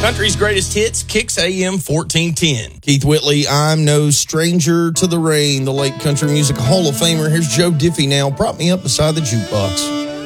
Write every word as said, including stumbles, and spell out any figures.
Country's greatest hits, Kicks A M fourteen ten. Keith Whitley, I'm no stranger to the rain. The late country music Hall of Famer. Here's Joe Diffie now. Prop me up beside the jukebox.